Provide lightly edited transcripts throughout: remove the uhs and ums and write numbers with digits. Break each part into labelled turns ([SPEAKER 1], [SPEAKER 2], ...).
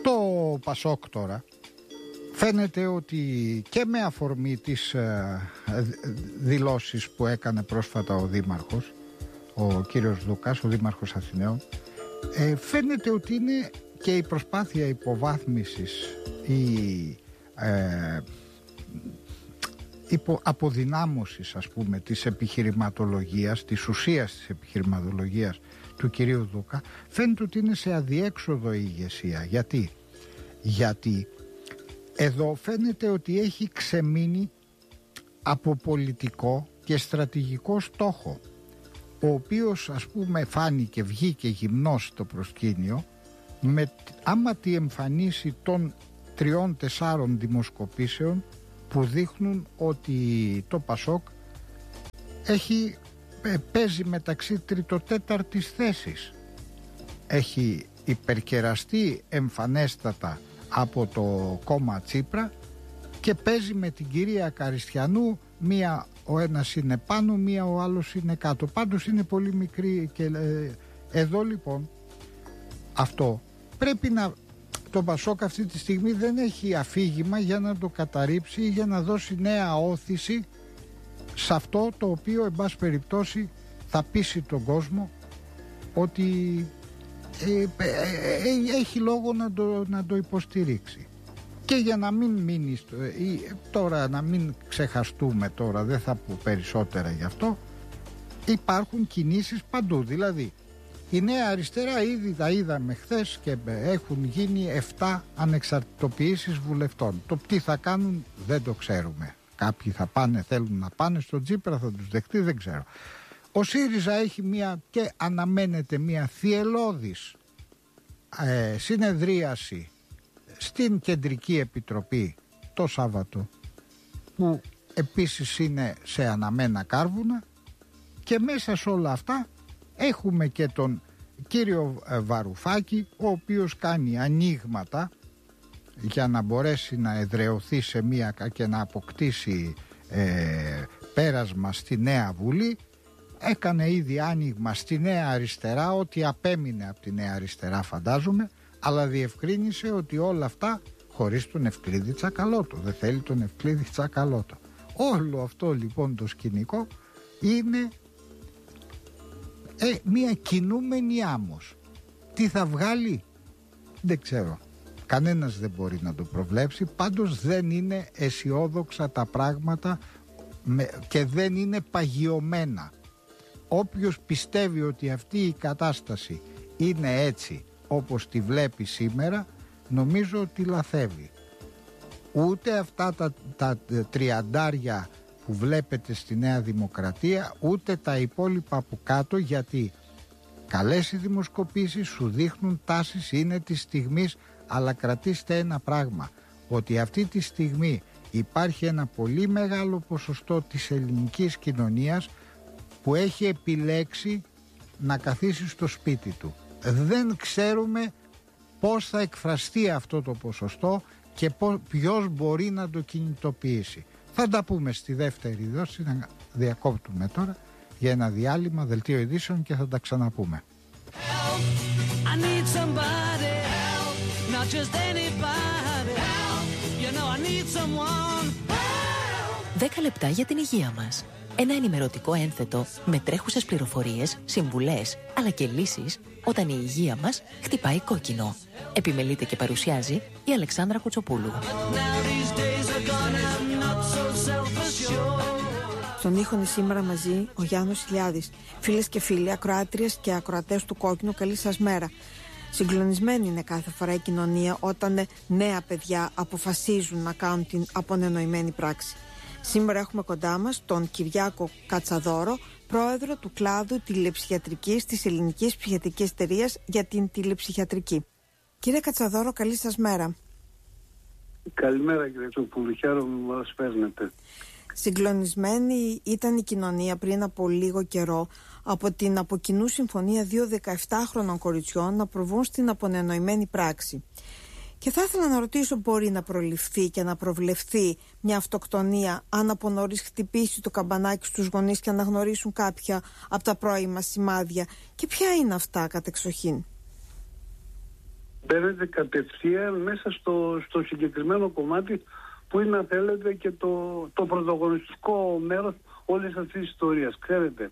[SPEAKER 1] Το Πασόκ τώρα φαίνεται ότι και με αφορμή τις δηλώσεις που έκανε πρόσφατα ο Δήμαρχος, ο κύριος Δούκας, ο Δήμαρχος Αθηναίων, φαίνεται ότι είναι και η προσπάθεια υποβάθμισης ή αποδυνάμωσης, ας πούμε, της επιχειρηματολογίας, της ουσίας της επιχειρηματολογίας του κυρίου Δούκα, φαίνεται ότι είναι σε αδιέξοδο η ηγεσία. Γιατί εδώ φαίνεται ότι έχει ξεμείνει από πολιτικό και στρατηγικό στόχο, ο οποίος, ας πούμε, βγήκε γυμνός στο προσκήνιο με άματη εμφανίση των 3-4 δημοσκοπήσεων που δείχνουν ότι το Πασόκ παίζει μεταξύ τριτοτέταρτης θέσης. Έχει υπερκεραστεί εμφανέστατα από το κόμμα Τσίπρα και παίζει με την κυρία Καριστιανού, μία ο ένας είναι πάνω, μία ο άλλος είναι κάτω. Πάντως είναι πολύ μικρή και εδώ λοιπόν αυτό πρέπει να... Το Πασόκ αυτή τη στιγμή δεν έχει αφήγημα για να το καταρρύψει ή για να δώσει νέα όθηση σε αυτό το οποίο, εν πάση περιπτώσει, θα πείσει τον κόσμο ότι έχει λόγο να το υποστηρίξει. Και για να μην μείνει τώρα, να μην ξεχαστούμε τώρα, δεν θα πω περισσότερα γι' αυτό, υπάρχουν κινήσεις παντού. Δηλαδή η Νέα Αριστερά ήδη τα είδαμε χθες και έχουν γίνει 7 ανεξαρτητοποιήσεις βουλευτών. Το τι θα κάνουν δεν το ξέρουμε. Κάποιοι θα πάνε, θέλουν να πάνε στον Τσίπρα, θα τους δεχτεί, δεν ξέρω. Ο ΣΥΡΙΖΑ έχει και αναμένεται μια θυελλώδης συνεδρίαση στην Κεντρική Επιτροπή το Σάββατο, που επίσης είναι σε αναμένα κάρβουνα, και μέσα σε όλα αυτά έχουμε και τον κύριο Βαρουφάκη, ο οποίος κάνει ανοίγματα για να μπορέσει να εδραιωθεί σε μία και να αποκτήσει πέρασμα στη Νέα Βουλή. Έκανε ήδη άνοιγμα στη Νέα Αριστερά, ότι απέμεινε από τη Νέα Αριστερά φαντάζομαι, αλλά διευκρίνησε ότι όλα αυτά χωρίς τον Ευκλήδη Τσακαλώτο. Δεν θέλει τον Ευκλήδη Τσακαλώτο. Όλο αυτό λοιπόν το σκηνικό είναι μια κινούμενη άμμος. Τι θα βγάλει δεν ξέρω. Κανένας δεν μπορεί να το προβλέψει. Πάντως δεν είναι αισιόδοξα τα πράγματα και δεν είναι παγιωμένα. Όποιος πιστεύει ότι αυτή η κατάσταση είναι έτσι όπως τη βλέπει σήμερα, νομίζω ότι λαθεύει. Ούτε αυτά τα 30 που βλέπετε στη Νέα Δημοκρατία, ούτε τα υπόλοιπα από κάτω, γιατί καλές οι δημοσκοπήσεις σου δείχνουν τάσεις, είναι της στιγμής, αλλά κρατήστε ένα πράγμα, ότι αυτή τη στιγμή υπάρχει ένα πολύ μεγάλο ποσοστό της ελληνικής κοινωνίας που έχει επιλέξει να καθίσει στο σπίτι του. Δεν ξέρουμε πώς θα εκφραστεί αυτό το ποσοστό και ποιος μπορεί να το κινητοποιήσει. Θα τα πούμε στη δεύτερη δόση. Να διακόπτουμε τώρα για ένα διάλειμμα, δελτίο ειδήσεων, και θα τα ξαναπούμε.
[SPEAKER 2] 10 λεπτά για την υγεία μας. Ένα ενημερωτικό ένθετο με τρέχουσες πληροφορίες, συμβουλές, αλλά και λύσεις όταν η υγεία μας χτυπάει κόκκινο. Επιμελείται και παρουσιάζει η Αλεξάνδρα Κουτσοπούλου.
[SPEAKER 3] Στον ήχο είναι σήμερα μαζί ο Γιάννος Ηλιάδης. Φίλες και φίλοι, ακροάτριες και ακροατές του Κόκκινου, καλή σας μέρα. Συγκλονισμένη είναι κάθε φορά η κοινωνία όταν νέα παιδιά αποφασίζουν να κάνουν την απονενοημένη πράξη. Σήμερα έχουμε κοντά μας τον Κυριάκο Κατσαδόρο, πρόεδρο του κλάδου τηλεψυχιατρικής της Ελληνικής Ψυχιατρικής Εταιρείας για την τηλεψυχιατρική. Κύριε Κατσαδόρο, καλή σας μέρα.
[SPEAKER 4] Καλημέρα κύριε Τσοπούλου, χαίρομαι που μας παίρνετε.
[SPEAKER 3] Συγκλονισμένη ήταν η κοινωνία πριν από λίγο καιρό από την από κοινού συμφωνία 2 17χρονων κοριτσιών να προβούν στην απονενοημένη πράξη. Και θα ήθελα να ρωτήσω, μπορεί να προληφθεί και να προβλεφθεί μια αυτοκτονία αν από νωρίς χτυπήσει το καμπανάκι στους γονείς και αναγνωρίσουν κάποια από τα πρώιμα σημάδια, και ποια είναι αυτά κατεξοχήν?
[SPEAKER 4] μπαίνετε κατευθείαν μέσα στο συγκεκριμένο κομμάτι που είναι, αν θέλετε, και το πρωταγωνιστικό μέρος όλης αυτής της ιστορίας. Ξέρετε,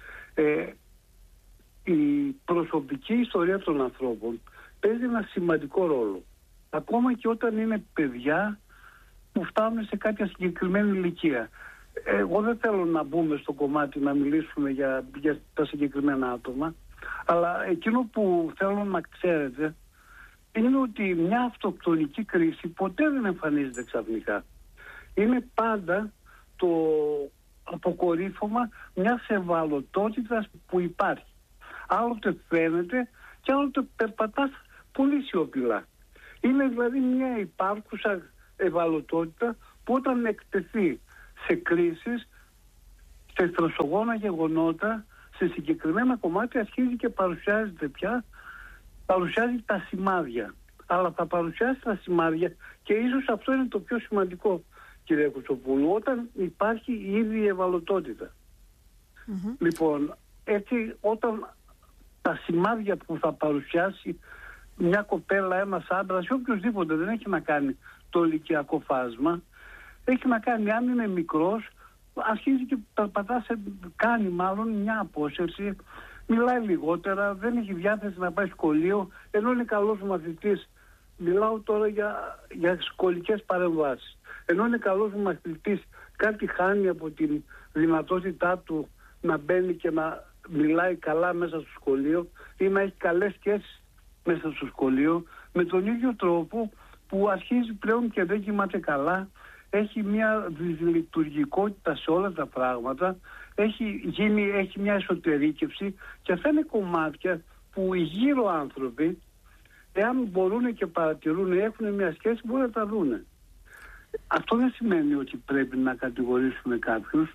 [SPEAKER 4] η προσωπική ιστορία των ανθρώπων παίζει ένα σημαντικό ρόλο. Ακόμα και όταν είναι παιδιά που φτάνουν σε κάποια συγκεκριμένη ηλικία. Εγώ δεν θέλω να μπούμε στο κομμάτι να μιλήσουμε για τα συγκεκριμένα άτομα, αλλά εκείνο που θέλω να ξέρετε είναι ότι μια αυτοκτονική κρίση ποτέ δεν εμφανίζεται ξαφνικά. Είναι πάντα το αποκορύφωμα μιας ευαλωτότητας που υπάρχει. Άλλοτε φαίνεται και άλλοτε περπατάς πολύ σιωπηλά. Είναι δηλαδή μια υπάρχουσα ευαλωτότητα που όταν εκτεθεί σε κρίσεις, σε στρεσογόνα γεγονότα, σε συγκεκριμένα κομμάτια αρχίζει και παρουσιάζεται παρουσιάζει τα σημάδια. Αλλά θα παρουσιάσει τα σημάδια και ίσως αυτό είναι το πιο σημαντικό, κύριε Κουτσοπούλου, όταν υπάρχει ήδη η ευαλωτότητα. Λοιπόν, έτσι όταν τα σημάδια που θα παρουσιάσει μια κοπέλα, ένας άντρας ή οποιοδήποτε, δεν έχει να κάνει το ηλικιακό φάσμα, έχει να κάνει, αν είναι μικρός, αρχίζει και κάνει μάλλον μια απόσυρση, μιλάει λιγότερα, δεν έχει διάθεση να πάει σχολείο, ενώ είναι καλός μαθητής. Μιλάω τώρα για σχολικές παρεμβάσεις. Ενώ είναι καλός μαθητής, κάτι χάνει από την δυνατότητά του να μπαίνει και να μιλάει καλά μέσα στο σχολείο ή να έχει καλές σχέσεις μέσα στο σχολείο, με τον ίδιο τρόπο που αρχίζει πλέον και δεν κοιμάται καλά, έχει μια δυσλειτουργικότητα σε όλα τα πράγματα, έχει μια εσωτερήκευση, και αυτά είναι κομμάτια που οι γύρω άνθρωποι, εάν μπορούν και παρατηρούν ή έχουν μια σχέση, μπορούν να τα δούνε. Αυτό δεν σημαίνει ότι πρέπει να κατηγορήσουμε κάποιους.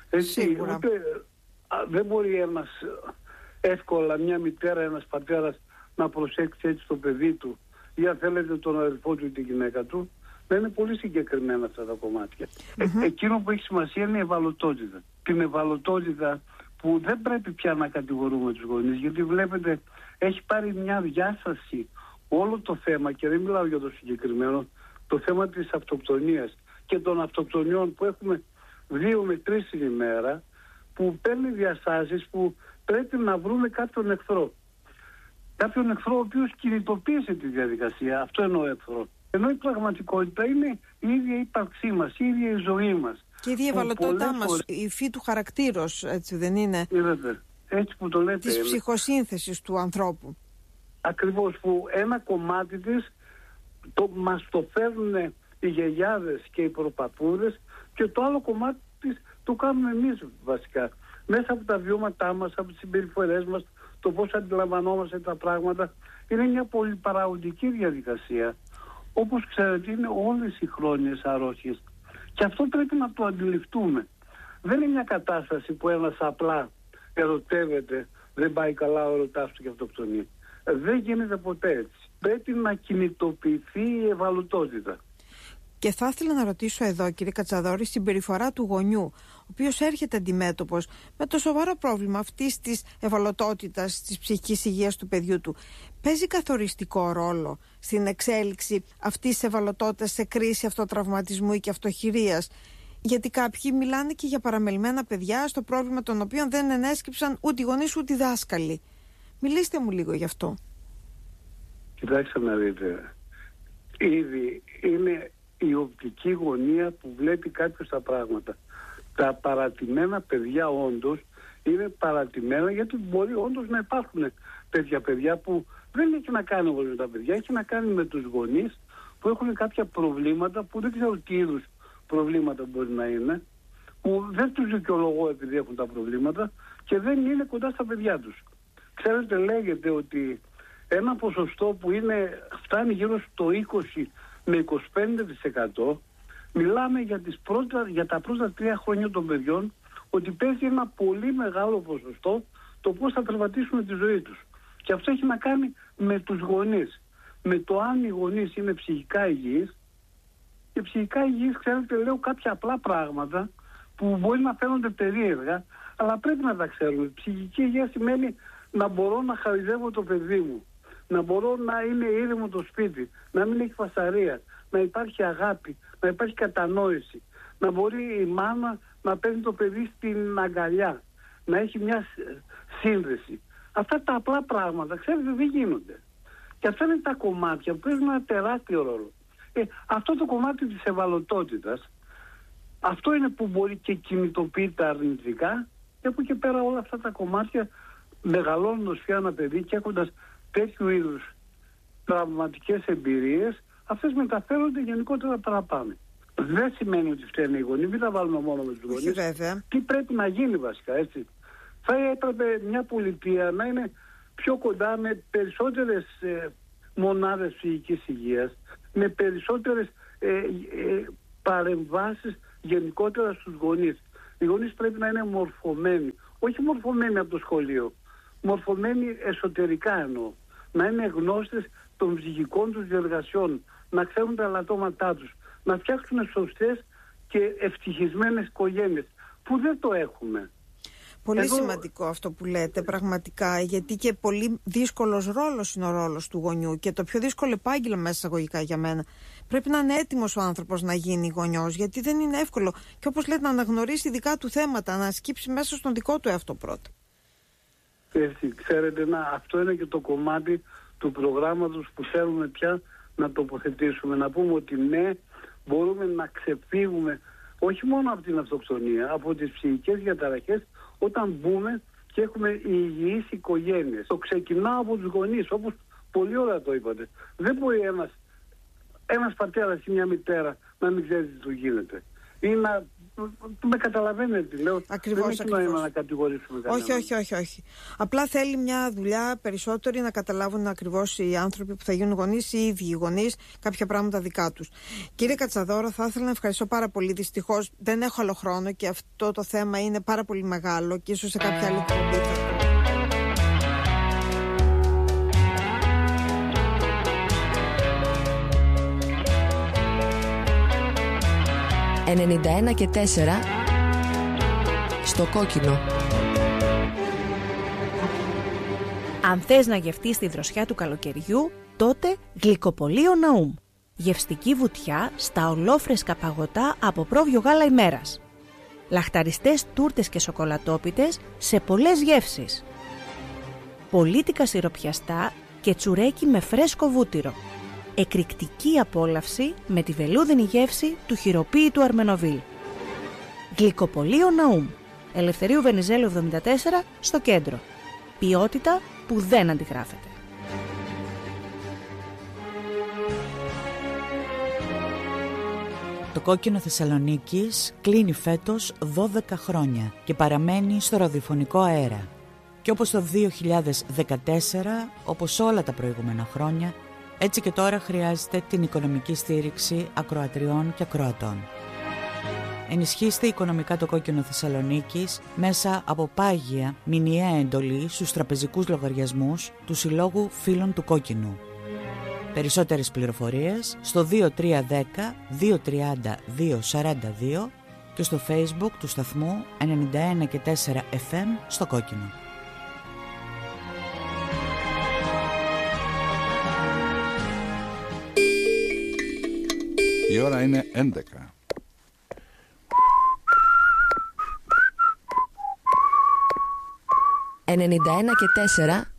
[SPEAKER 4] Δεν μπορεί εύκολα μια μητέρα, ένας πατέρας να προσέξει έτσι το παιδί του ή αν θέλετε τον αδελφό του ή τη γυναίκα του. Δεν είναι πολύ συγκεκριμένα αυτά τα κομμάτια. Εκείνο που έχει σημασία είναι η ευαλωτότητα. Την ευαλωτότητα που δεν πρέπει πια να κατηγορούμε τους γονείς, γιατί βλέπετε έχει πάρει μια διάσταση όλο το θέμα, και δεν μιλάω για το συγκεκριμένο, το θέμα της αυτοκτονίας και των αυτοκτονιών που έχουμε 2 με 3 την ημέρα, που παίρνει διαστάσεις που πρέπει να βρούμε κάποιον εχθρό. Κάποιον εχθρό ο οποίος κινητοποίησε τη διαδικασία. Αυτό εννοώ εχθρό. Ενώ η πραγματικότητα είναι η ίδια η ύπαρξή μας, η ίδια η ζωή μας.
[SPEAKER 3] Και η ίδια η ευαλωτότητά μας, η υφή του χαρακτήρος, έτσι δεν είναι?
[SPEAKER 4] Είδατε, έτσι που το λέτε.
[SPEAKER 3] Της ψυχοσύνθεσης του ανθρώπου.
[SPEAKER 4] Ακριβώς, που ένα κομμάτι της μας το φέρνουν οι γιαγιάδες και οι προπαππούδες, και το άλλο κομμάτι της το κάνουμε εμείς βασικά. Μέσα από τα βιώματά μας, από τις συμπεριφορές μας, το πώς αντιλαμβανόμαστε τα πράγματα. Είναι μια πολυπαραγωγική διαδικασία. Όπως ξέρετε, είναι όλες οι χρόνιες αρρώστιες. Και αυτό πρέπει να το αντιληφθούμε. Δεν είναι μια κατάσταση που ένας απλά ερωτεύεται, δεν πάει καλά ο ερωτάς του και αυτοκτονεί. Δεν γίνεται ποτέ έτσι. Πρέπει να κινητοποιηθεί η ευαλωτότητα.
[SPEAKER 3] Και θα ήθελα να ρωτήσω εδώ, κύριε Κατσαδόρη, συμπεριφορά του γονιού, ο οποίος έρχεται αντιμέτωπος με το σοβαρό πρόβλημα αυτής της ευαλωτότητας, της ψυχικής υγείας του παιδιού του. Παίζει καθοριστικό ρόλο στην εξέλιξη αυτής της ευαλωτότητας σε κρίση αυτοτραυματισμού ή και αυτοχειρίας? Γιατί κάποιοι μιλάνε και για παραμελημένα παιδιά, στο πρόβλημα των οποίων δεν ενέσκυψαν ούτε οι γονείς ούτε οι δάσκαλοι. Μιλήστε μου λίγο γι' αυτό.
[SPEAKER 4] Κοιτάξτε να δείτε. Ήδη είναι η οπτική γωνία που βλέπει κάποιος τα πράγματα. Τα παρατημένα παιδιά όντως είναι παρατημένα, γιατί μπορεί όντως να υπάρχουν τέτοια παιδιά που δεν έχει να κάνει όμως με τα παιδιά, έχει να κάνει με τους γονείς που έχουν κάποια προβλήματα που δεν ξέρω τι είδους προβλήματα μπορεί να είναι, που δεν τους δικαιολογώ επειδή έχουν τα προβλήματα και δεν είναι κοντά στα παιδιά τους. Ξέρετε, λέγεται ότι ένα ποσοστό που φτάνει γύρω στο 20 με 25%, μιλάμε για τα πρώτα 3 χρόνια των παιδιών, ότι παίζει ένα πολύ μεγάλο ποσοστό το πώς θα τερματίσουν τη ζωή τους. Και αυτό έχει να κάνει με τους γονείς. Με το αν οι γονείς είναι ψυχικά υγιείς. Και ψυχικά υγιείς, ξέρετε, λέω κάποια απλά πράγματα που μπορεί να φαίνονται περίεργα, αλλά πρέπει να τα ξέρουμε. Ψυχική υγεία σημαίνει να μπορώ να χαϊδεύω το παιδί μου, να μπορώ να είναι ήρεμο το σπίτι, να μην έχει φασαρία, να υπάρχει αγάπη, να υπάρχει κατανόηση, να μπορεί η μάνα να παίρνει το παιδί στην αγκαλιά, να έχει μια σύνδεση. Αυτά τα απλά πράγματα, ξέρετε, δεν γίνονται. Και αυτά είναι τα κομμάτια που παίζουν ένα τεράστιο ρόλο. Αυτό το κομμάτι της ευαλωτότητας, αυτό είναι που μπορεί και κινητοποιεί τα αρνητικά, και από εκεί πέρα όλα αυτά τα κομμάτια, μεγαλώνοντας πια ένα παιδί και έχοντας τέτοιου είδους τραυματικές εμπειρίες, αυτές μεταφέρονται γενικότερα παραπάνω. Δεν σημαίνει ότι φταίνε οι γονείς, μην τα βάλουμε μόνο με τους γονείς. Τι πρέπει να γίνει βασικά, έτσι. Θα έπρεπε μια πολιτεία να είναι πιο κοντά, με περισσότερες μονάδες ψυχικής υγείας, με περισσότερες παρεμβάσεις γενικότερα στους γονείς. Οι γονείς πρέπει να είναι μορφωμένοι, όχι μορφωμένοι από το σχολείο, μορφωμένοι εσωτερικά εννοώ. Να είναι γνώστες των ψυχικών τους διεργασιών, να ξέρουν τα ελαττώματά τους, να φτιάξουν σωστές και ευτυχισμένες οικογένειες, που δεν το έχουμε.
[SPEAKER 3] Πολύ σημαντικό αυτό που λέτε, πραγματικά, γιατί και πολύ δύσκολος ρόλος είναι ο ρόλος του γονιού και το πιο δύσκολο επάγγελμα μέσα εισαγωγικά για μένα. Πρέπει να είναι έτοιμος ο άνθρωπος να γίνει γονιός, γιατί δεν είναι εύκολο. Και όπως λέτε, να αναγνωρίσει δικά του θέματα, να σκύψει μέσα στον δικό του εαυτό πρώτα.
[SPEAKER 4] Ξέρετε, αυτό είναι και το κομμάτι του προγράμματος που θέλουμε πια να τοποθετήσουμε. Να πούμε ότι ναι, μπορούμε να ξεφύγουμε όχι μόνο από την αυτοκτονία, από τις ψυχικές διαταραχές, όταν μπούμε και έχουμε υγιείς οικογένειες. Το ξεκινάω από τους γονείς, όπως πολύ ωραία το είπατε. Δεν μπορεί ένας πατέρας ή μια μητέρα να μην ξέρει τι του γίνεται. Ή να... Με καταλαβαίνετε τι λέω.
[SPEAKER 3] Ακριβώς,
[SPEAKER 4] δεν έχει νόημα να κατηγορήσουμε κανέναν.
[SPEAKER 3] Όχι. Απλά θέλει μια δουλειά περισσότερη να καταλάβουν ακριβώς οι άνθρωποι που θα γίνουν γονείς, οι ίδιοι οι γονείς, κάποια πράγματα δικά τους. Κύριε Κατσαδόρο, θα ήθελα να ευχαριστώ πάρα πολύ. Δυστυχώς δεν έχω άλλο χρόνο και αυτό το θέμα είναι πάρα πολύ μεγάλο και ίσως σε κάποια άλλη εκπομπή.
[SPEAKER 2] 91 και 4 στο κόκκινο.
[SPEAKER 5] Αν θες να γευτείς τη δροσιά του καλοκαιριού, τότε Γλυκοπωλείο Ναούμ. Γευστική βουτιά στα ολόφρεσκα παγωτά από πρόβιο γάλα ημέρας. Λαχταριστές τούρτες και σοκολατόπιτες σε πολλές γεύσεις. Πολίτικα σιροπιαστά και τσουρέκι με φρέσκο βούτυρο. Εκρηκτική απόλαυση με τη βελούδινη γεύση του χειροποίητου Αρμενοβίλ. Γλυκοπωλείο Ναούμ. Ελευθερίου Βενιζέλου 74 στο κέντρο. Ποιότητα που δεν αντιγράφεται.
[SPEAKER 6] Το Κόκκινο Θεσσαλονίκης κλείνει φέτος 12 χρόνια και παραμένει στο ραδιοφωνικό αέρα. Και όπως το 2014, όπως όλα τα προηγούμενα χρόνια, έτσι και τώρα χρειάζεται την οικονομική στήριξη ακροατριών και ακροατών. Ενισχύστε οικονομικά το Κόκκινο Θεσσαλονίκης μέσα από πάγια μηνιαία εντολή στους τραπεζικούς λογαριασμούς του Συλλόγου Φίλων του Κόκκινου. Περισσότερες πληροφορίες στο 2310 230 242 και στο Facebook του σταθμού 91 και 4 FM στο Κόκκινο.
[SPEAKER 7] Η ώρα είναι 11.
[SPEAKER 2] 91 και 4